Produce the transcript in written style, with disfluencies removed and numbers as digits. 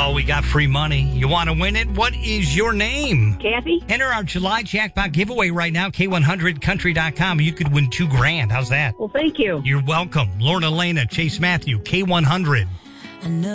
Oh, we got free money. You want to win it? What is your name? Kathy? Enter our July jackpot giveaway right now, K100country.com. You could win $2,000. How's that? Well, thank you. You're welcome. Lorna Lena, Chase Matthew, K100.